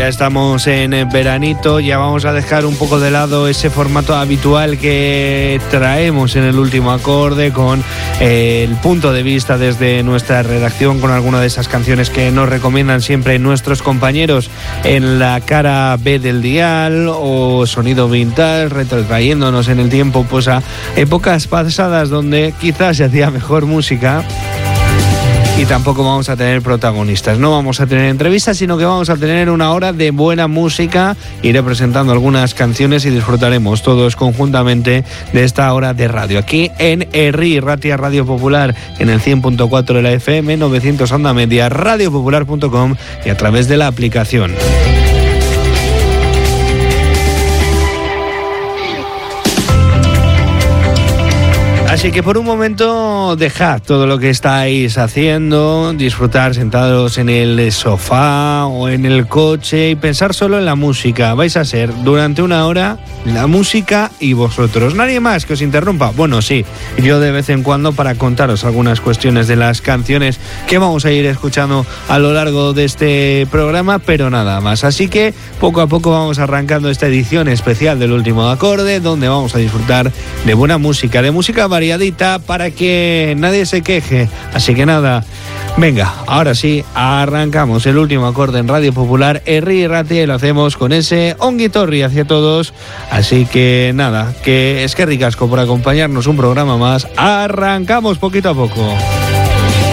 estamos en veranito, ya vamos a dejar un poco de lado ese formato habitual que traemos en el último acorde con el punto de vista desde nuestra redacción con alguna de esas canciones que nos recomiendan siempre nuestros compañeros en la cara B del dial o sonido vintage, retrotrayéndonos en el tiempo pues a épocas pasadas donde quizás se hacía mejor música. Y tampoco vamos a tener protagonistas, no vamos a tener entrevistas, sino que vamos a tener una hora de buena música. Iré presentando algunas canciones y disfrutaremos todos conjuntamente de esta hora de radio. Aquí en ERRI, Ratia Radio Popular, en el 100.4 de la FM, 900 onda media, radiopopular.com y a través de la aplicación. Así que por un momento dejad todo lo que estáis haciendo, disfrutar sentados en el sofá o en el coche y pensar solo en la música. Vais a ser durante una hora la música y vosotros. Nadie más que os interrumpa. Bueno, sí, yo de vez en cuando para contaros algunas cuestiones de las canciones que vamos a ir escuchando a lo largo de este programa, pero nada más. Así que poco a poco vamos arrancando esta edición especial del último acorde, donde vamos a disfrutar de buena música, de música variadita para que nadie se queje. Así que nada, venga, ahora sí, arrancamos el último acorde en Radio Popular, Herri y Ratia, y lo hacemos con ese ongi torri hacia todos. Así que nada, que eskerrik asko por acompañarnos un programa más. Arrancamos poquito a poco.